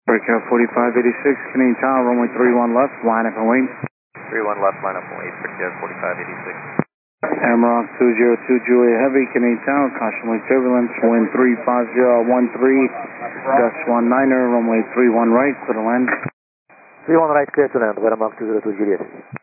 Breakout 4586, Canadian Tower, runway 31 left, line up and wait. 31 left, line up and wait, Breakout 4586. Amarok 202 Julia Heavy, Canadian Tower, caution wing turbulence, wind 35013, gust 19er, runway 31 right, clear to land. 31 right, clear to land, Amarok 202 Juliet.